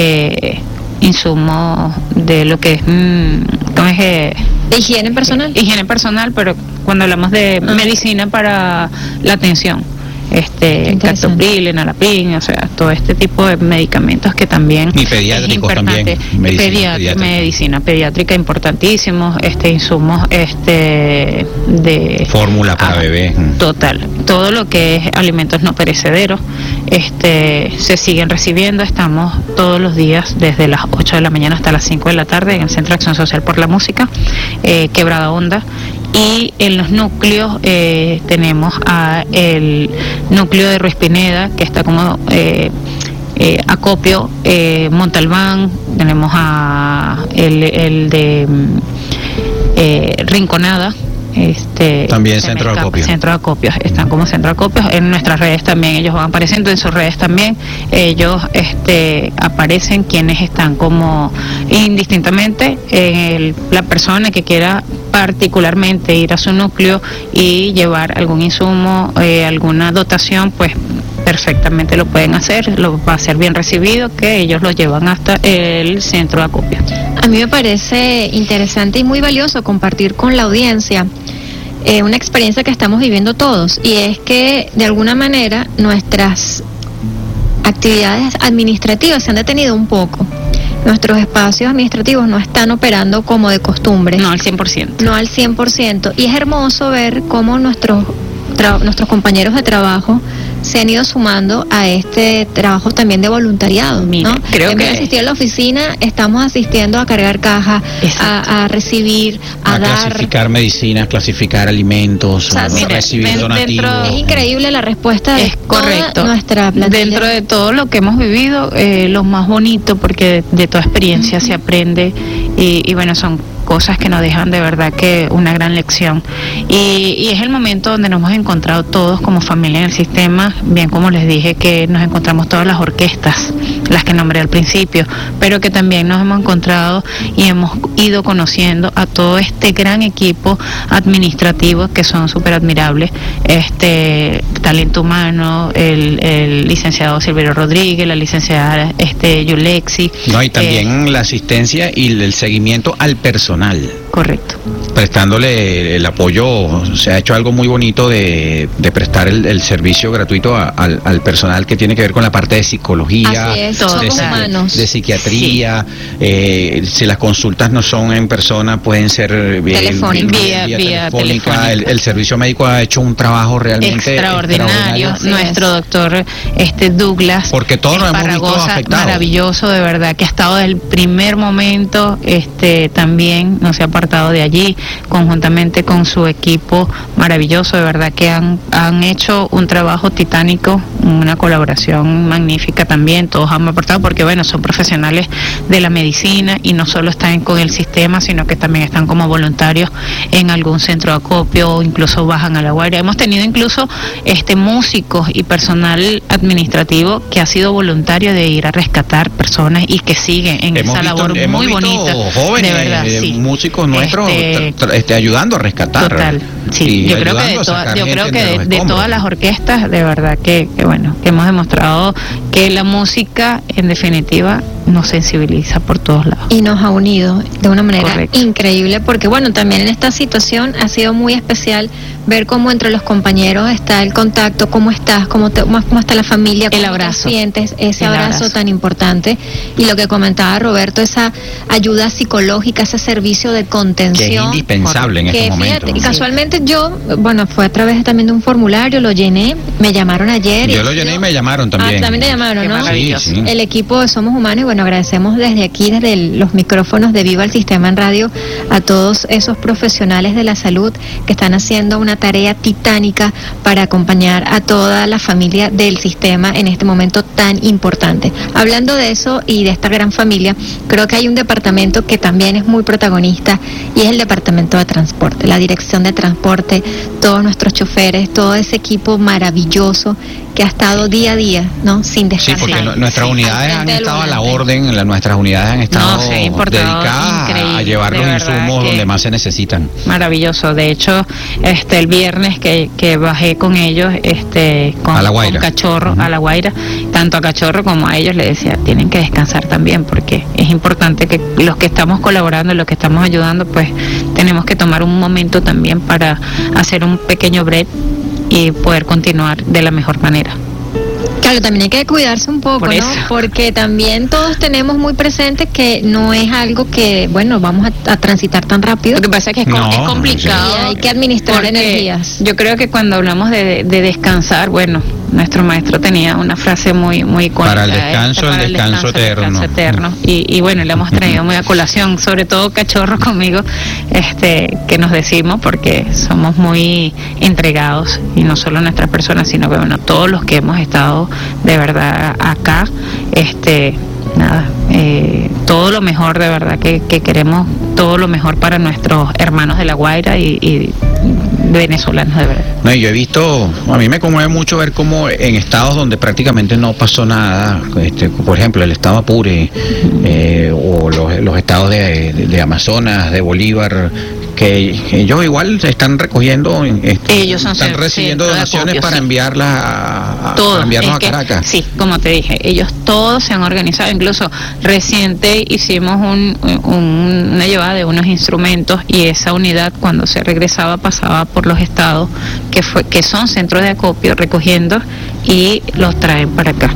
insumos de lo que es, ¿cómo es? ¿De higiene personal? Higiene personal, pero cuando hablamos de medicina para la atención. Captopril, enalapril, o sea, todo este tipo de medicamentos que también y pediátricos también, medicina pediátrica importantísimos, insumos de fórmula para bebé, total, todo lo que es alimentos no perecederos, se siguen recibiendo. Estamos todos los días desde las 8 de la mañana hasta las 5 de la tarde en el Centro de Acción Social por la Música, Quebrada Honda. Y en los núcleos tenemos el núcleo de Ruiz Pineda, que está como Acopio, Montalbán, tenemos el de Rinconada, también Centro de Acopio, están como Centro de Acopio. En nuestras redes también ellos van apareciendo, en sus redes también ellos aparecen quienes están como indistintamente, la persona que quiera particularmente ir a su núcleo y llevar algún insumo, alguna dotación, pues perfectamente lo pueden hacer, lo va a ser bien recibido, que ellos lo llevan hasta el Centro de Acopio. A mí me parece interesante y muy valioso compartir con la audiencia una experiencia que estamos viviendo todos, y es que de alguna manera nuestras actividades administrativas se han detenido un poco. Nuestros espacios administrativos no están operando como de costumbre. No al 100%. No al 100%. Y es hermoso ver cómo nuestros compañeros de trabajo se han ido sumando a este trabajo también de voluntariado. Mira, ¿no? creo en vez de asistir a la oficina, estamos asistiendo a cargar cajas, a recibir, a dar, clasificar medicinas, clasificar alimentos, recibir donativos. Es increíble la respuesta de toda nuestra plantilla. Dentro de todo lo que hemos vivido, lo más bonito, porque de toda experiencia se aprende, y bueno, son cosas que nos dejan de verdad que una gran lección, y es el momento donde nos hemos encontrado todos como familia en el sistema. Bien, como les dije, que nos encontramos todas las orquestas, las que nombré al principio, pero que también nos hemos encontrado y hemos ido conociendo a todo este gran equipo administrativo que son súper admirables, talento humano, el licenciado Silverio Rodríguez, la licenciada Yulexi. No, y también la asistencia y el seguimiento al personal. Correcto. Prestándole el apoyo, se ha hecho algo muy bonito de prestar el servicio gratuito al personal que tiene que ver con la parte de psicología, de psiquiatría. Sí. Si las consultas no son en persona, pueden ser vía telefónica. El servicio médico ha hecho un trabajo realmente extraordinario. Nuestro doctor Douglas, porque todos nos hemos visto afectados. Maravilloso, de verdad, que ha estado desde el primer momento, también no se ha apartado de allí, conjuntamente con su equipo maravilloso, de verdad que han hecho un trabajo titánico, una colaboración magnífica también. Todos han aportado, porque bueno, son profesionales de la medicina y no solo están con el sistema, sino que también están como voluntarios en algún centro de acopio, o incluso bajan a La Guaira. Hemos tenido incluso músicos y personal administrativo que ha sido voluntario de ir a rescatar personas y que siguen en esa labor muy bonita, jóvenes, de verdad, sí. Músicos nuestros ayudando a rescatar. Total, sí. Yo creo que de todas las orquestas, de verdad que bueno, que hemos demostrado que la música en definitiva nos sensibiliza por todos lados. Y nos ha unido de una manera increíble, porque bueno, también en esta situación ha sido muy especial ver cómo entre los compañeros está el contacto, cómo estás, cómo está la familia, cómo el abrazo, te sientes, ese abrazo tan importante, y lo que comentaba Roberto, esa ayuda psicológica, ese servicio de contención que es indispensable en este momento. Y casualmente yo, bueno, fue a través también de un formulario, lo llené, me llamaron ayer. Yo lo llené y me llamaron también. También te llamaron, ¿no? Sí. El equipo de Somos Humanos, y bueno, agradecemos desde aquí, desde los micrófonos de Viva el Sistema en Radio, a todos esos profesionales de la salud que están haciendo una tarea titánica para acompañar a toda la familia del sistema en este momento tan importante. Hablando de eso y de esta gran familia, creo que hay un departamento que también es muy protagonista, y es el departamento de transporte, la dirección de transporte, todos nuestros choferes, todo ese equipo maravilloso que ha estado día a día, ¿no? Sin descansar. Sí, porque nuestras unidades han estado a la orden, nuestras unidades han estado dedicadas a llevar los insumos donde más se necesitan. Maravilloso. De hecho, el viernes que bajé con ellos, a La Guaira, con Cachorro, a La Guaira, tanto a Cachorro como a ellos les decía, tienen que descansar también, porque es importante que los que estamos colaborando, los que estamos ayudando, pues tenemos que tomar un momento también para hacer un pequeño break y poder continuar de la mejor manera. Claro, también hay que cuidarse un poco, ¿no? Porque también todos tenemos muy presente que no es algo que, bueno, vamos a transitar tan rápido. Lo que pasa es que es complicado. Y hay que administrar energías. Yo creo que cuando hablamos de descansar, bueno, nuestro maestro tenía una frase muy icónica. Para el descanso eterno. Y bueno, le hemos traído muy a colación, sobre todo Cachorro conmigo, que nos decimos, porque somos muy entregados, y no solo nuestras personas, sino que bueno, todos los que hemos estado de verdad acá, todo lo mejor, de verdad que queremos todo lo mejor para nuestros hermanos de La Guaira y venezolanos, de verdad. No, y yo he visto, a mí me conmueve mucho ver cómo en estados donde prácticamente no pasó nada, por ejemplo el estado Apure, o los estados de Amazonas, de Bolívar, que ellos igual están recogiendo, están recibiendo donaciones para enviarlas a Caracas. Sí, como te dije, ellos todos se han organizado. Incluso reciente hicimos una llevada de unos instrumentos, y esa unidad cuando se regresaba pasaba por los estados que son centros de acopio, recogiendo y los traen para acá.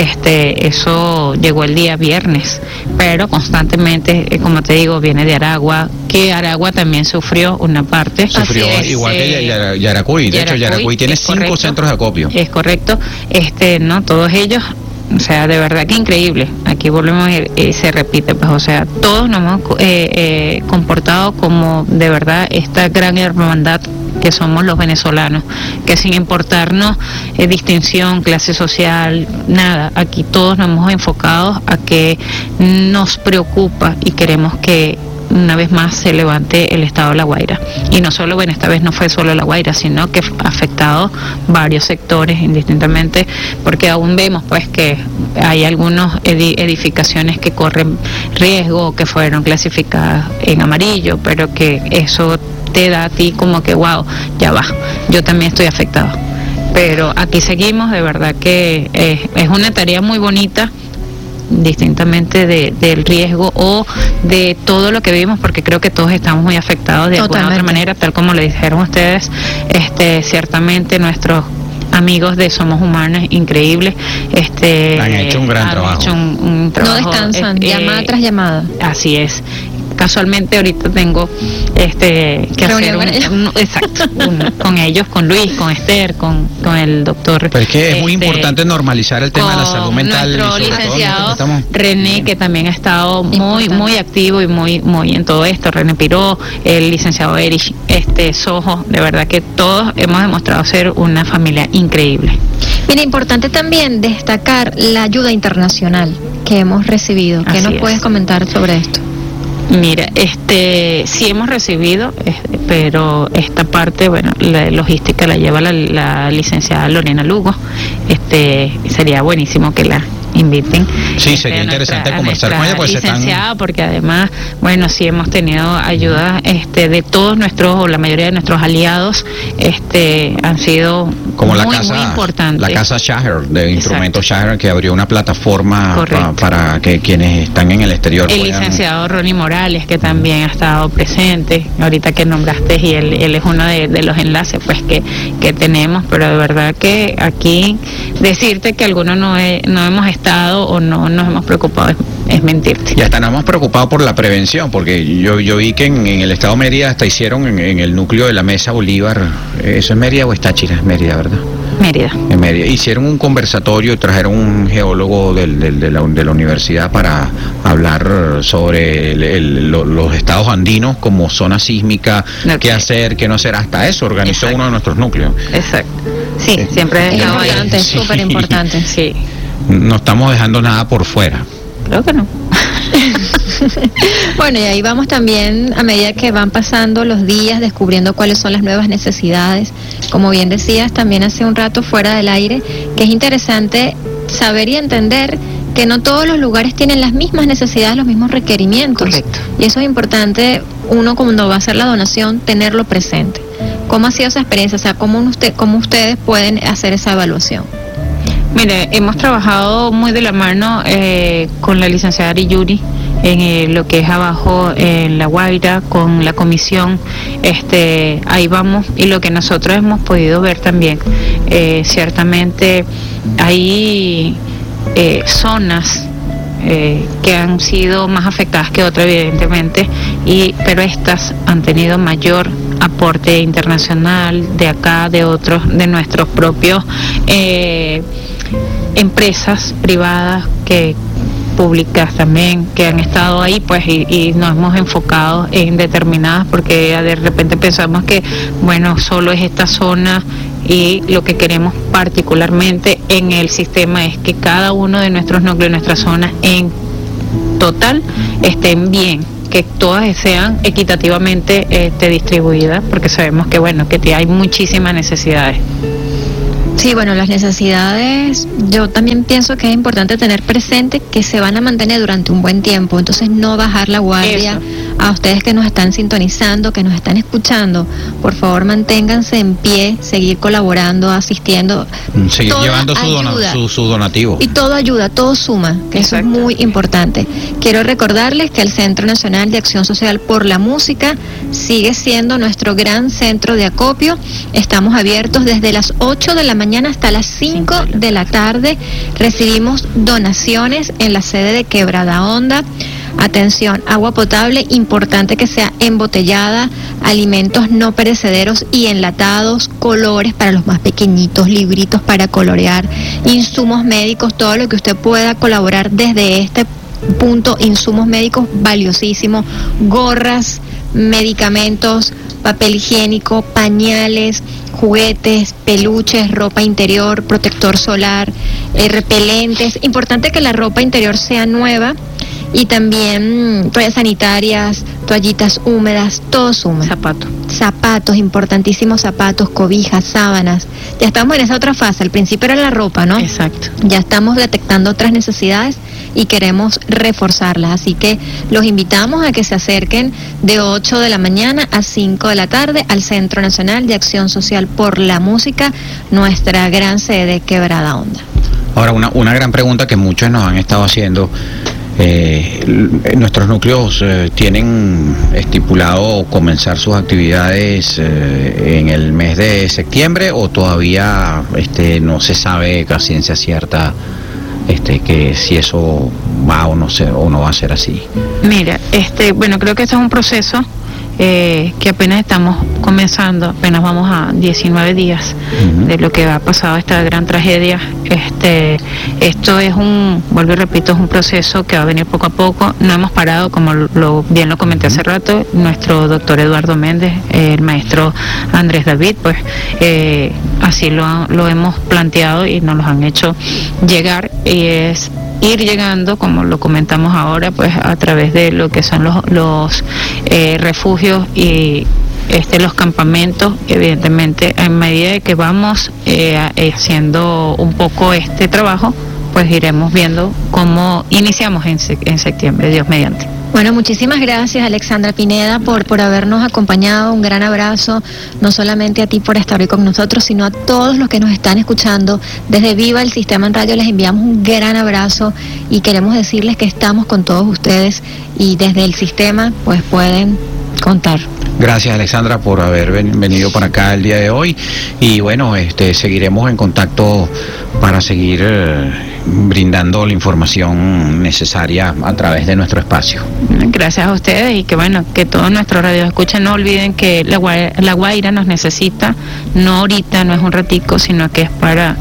Eso llegó el día viernes, pero constantemente, como te digo, viene de Aragua, que Aragua también sufrió una parte. Sufrió igual que Yaracuy. De hecho, Yaracuy tiene 5 centros de acopio. Es correcto. No, todos ellos, o sea, de verdad que increíble. Aquí volvemos a ir, se repite, pues, o sea, todos nos hemos comportado como de verdad esta gran hermandad que somos los venezolanos, que sin importarnos distinción, clase social, nada, aquí todos nos hemos enfocado a que nos preocupa y queremos que una vez más se levante el estado de La Guaira. Y no solo, bueno, esta vez no fue solo La Guaira, sino que ha afectado varios sectores indistintamente, porque aún vemos pues que hay algunas edificaciones que corren riesgo, que fueron clasificadas en amarillo, pero que eso te da a ti como que wow, ya va, yo también estoy afectado. Pero aquí seguimos, de verdad que es una tarea muy bonita, distintamente del riesgo o de todo lo que vivimos, porque creo que todos estamos muy afectados de alguna otra manera, tal como le dijeron ustedes. Ciertamente nuestros amigos de Somos Humanos, increíbles, han hecho un gran trabajo. Un trabajo, no descansan, llamada tras llamada. Así es. Casualmente ahorita tengo que hacer con ellos, con Luis, con Esther, con el doctor. Pero es que es muy importante normalizar el tema de la salud mental. Nuestro licenciado René, que también ha estado muy activo y muy en todo esto. René Piró, el licenciado Erich, Sojo, de verdad que todos hemos demostrado ser una familia increíble. Mira, importante también destacar la ayuda internacional que hemos recibido. ¿Qué nos puedes comentar sobre esto? Mira, sí hemos recibido, pero esta parte, bueno, la logística la lleva la licenciada Lorena Lugo. Sería buenísimo que inviten. Sí, sería interesante conversar con ella, pues licenciada, porque además, bueno, sí hemos tenido ayuda de todos nuestros, o la mayoría de nuestros aliados, han sido como muy importantes. La casa Shaher, de instrumentos Shaher, que abrió una plataforma para que quienes están en el exterior el licenciado Ronnie Morales, que también ha estado presente, ahorita que nombraste, y él es uno de los enlaces pues que tenemos, pero de verdad que aquí decirte que algunos no hemos estado o no nos hemos preocupado es mentirte. Y hasta nos hemos preocupado por la prevención, porque yo vi que en el estado de Mérida hasta hicieron en el núcleo de la Mesa Bolívar, ¿eso es Mérida o es Táchira? Es Mérida, ¿verdad? Mérida. En Mérida. Hicieron un conversatorio y trajeron un geólogo de la universidad para hablar sobre los estados andinos como zona sísmica, qué hacer, qué no hacer. Hasta eso organizó uno de nuestros núcleos. Exacto. Sí, siempre es importante, súper importante. Sí. No estamos dejando nada por fuera. Creo que no. Bueno, y ahí vamos también, a medida que van pasando los días, descubriendo cuáles son las nuevas necesidades. Como bien decías también hace un rato fuera del aire, que es interesante saber y entender que no todos los lugares tienen las mismas necesidades, los mismos requerimientos. Correcto. Y eso es importante, uno cuando va a hacer la donación, tenerlo presente. ¿Cómo ha sido esa experiencia? O sea, ¿cómo ustedes pueden hacer esa evaluación? Mire, hemos trabajado muy de la mano con la licenciada Ari Yuri en lo que es abajo en La Guaira, con la comisión, ahí vamos, y lo que nosotros hemos podido ver también, ciertamente hay zonas que han sido más afectadas que otras, evidentemente, pero estas han tenido mayor aporte internacional de acá, de otros, de nuestros propios empresas privadas, públicas también, que han estado ahí, pues, y nos hemos enfocado en determinadas, porque de repente pensamos que, bueno, solo es esta zona, y lo que queremos particularmente en el sistema es que cada uno de nuestros núcleos, nuestras zonas en total, estén bien, que todas sean equitativamente distribuidas, porque sabemos que, bueno, que hay muchísimas necesidades. Sí, bueno, las necesidades, yo también pienso que es importante tener presente que se van a mantener durante un buen tiempo, entonces no bajar la guardia. Eso. A ustedes que nos están sintonizando, que nos están escuchando, por favor manténganse en pie, seguir colaborando, asistiendo. Seguir llevando su donativo. Y todo ayuda, todo suma, que eso es muy importante. Quiero recordarles que el Centro Nacional de Acción Social por la Música sigue siendo nuestro gran centro de acopio. Estamos abiertos desde las 8 de la mañana hasta las 5 de la tarde. Recibimos donaciones en la sede de Quebrada Honda. Atención, agua potable, importante que sea embotellada, alimentos no perecederos y enlatados, colores para los más pequeñitos, libritos para colorear, insumos médicos, todo lo que usted pueda colaborar desde este punto, insumos médicos valiosísimos, gorras, medicamentos, papel higiénico, pañales, juguetes, peluches, ropa interior, protector solar, repelentes. Importante que la ropa interior sea nueva. Y también toallas sanitarias, toallitas húmedas, todo suma. Zapatos, importantísimos zapatos, cobijas, sábanas. Ya estamos en esa otra fase, al principio era la ropa, ¿no? Exacto. Ya estamos detectando otras necesidades y queremos reforzarlas, así que los invitamos a que se acerquen de 8 de la mañana a 5 de la tarde al Centro Nacional de Acción Social por la Música, nuestra gran sede Quebrada Honda. Ahora, una gran pregunta que muchos nos han estado haciendo. Nuestros núcleos tienen estipulado comenzar sus actividades en el mes de septiembre, o todavía no se sabe a ciencia cierta que si eso va o no va a ser así. Mira, bueno, creo que este es un proceso que apenas estamos comenzando, apenas vamos a 19 días de lo que ha pasado, esta gran tragedia. Esto es vuelvo y repito, es un proceso que va a venir poco a poco. No hemos parado, como bien lo comenté hace rato, nuestro doctor Eduardo Méndez, el maestro Andrés David, pues así lo hemos planteado y nos lo han hecho llegar, y es ir llegando, como lo comentamos ahora, pues a través de lo que son los refugios y los campamentos. Evidentemente, en medida de que vamos haciendo un poco este trabajo, pues iremos viendo cómo iniciamos en septiembre, Dios mediante. Bueno, muchísimas gracias, Alexandra Pineda, por habernos acompañado. Un gran abrazo, no solamente a ti por estar hoy con nosotros, sino a todos los que nos están escuchando. Desde Viva el Sistema en Radio les enviamos un gran abrazo y queremos decirles que estamos con todos ustedes y desde el sistema pues pueden contar. Gracias, Alexandra, por haber venido para acá el día de hoy y bueno, seguiremos en contacto para seguir brindando la información necesaria a través de nuestro espacio. Gracias a ustedes y que bueno, que todos nuestros radioescuchas no olviden que la Guaira nos necesita, no ahorita, no es un ratico, sino que es para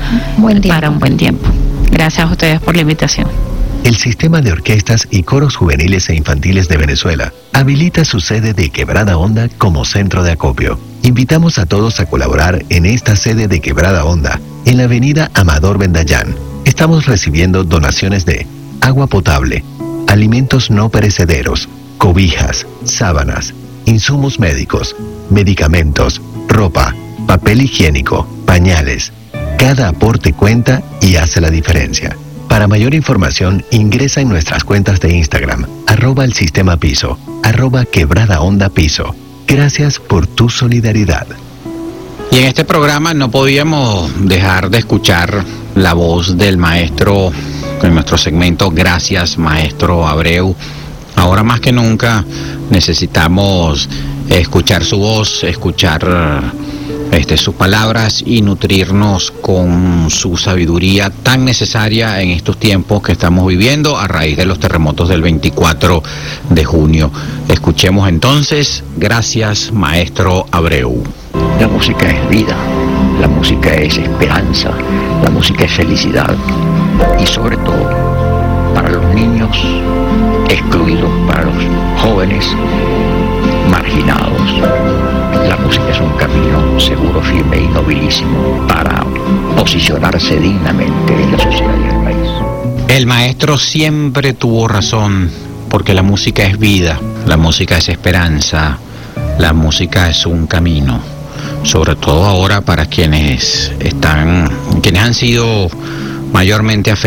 un buen tiempo. Gracias a ustedes por la invitación. El Sistema de Orquestas y Coros Juveniles e Infantiles de Venezuela habilita su sede de Quebrada Honda como centro de acopio. Invitamos a todos a colaborar en esta sede de Quebrada Honda, en la avenida Amador Bendayán. Estamos recibiendo donaciones de agua potable, alimentos no perecederos, cobijas, sábanas, insumos médicos, medicamentos, ropa, papel higiénico, pañales. Cada aporte cuenta y hace la diferencia. Para mayor información, ingresa en nuestras cuentas de Instagram, @el sistema piso, @quebrada onda piso. Gracias por tu solidaridad. Y en este programa no podíamos dejar de escuchar la voz del maestro en nuestro segmento Gracias, Maestro Abreu. Ahora más que nunca necesitamos escuchar su voz, escuchar sus palabras y nutrirnos con su sabiduría tan necesaria en estos tiempos que estamos viviendo a raíz de los terremotos del 24 de junio. Escuchemos entonces, Gracias, Maestro Abreu. La música es vida, la música es esperanza, la música es felicidad y sobre todo para los niños excluidos, para los jóvenes marginados. La música es un camino seguro, firme y nobilísimo para posicionarse dignamente en la sociedad y el país. El maestro siempre tuvo razón, porque la música es vida, la música es esperanza, la música es un camino, sobre todo ahora para quienes han sido mayormente afectados